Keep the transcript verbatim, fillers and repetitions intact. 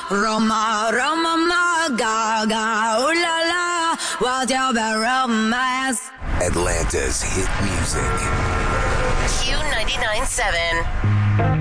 Roma, Roma, ma, gaga, ooh la la, what's your bad romance? Atlanta's hit music. Q ninety-nine point seven.